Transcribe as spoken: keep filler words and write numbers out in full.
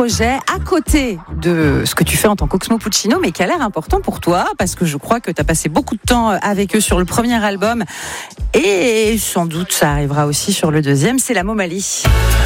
projet à côté de ce que tu fais en tant qu'Oxmo Puccino, mais qui a l'air important pour toi, parce que je crois que tu as passé beaucoup de temps avec eux sur le premier album, et sans doute ça arrivera aussi sur le deuxième, c'est la Momali.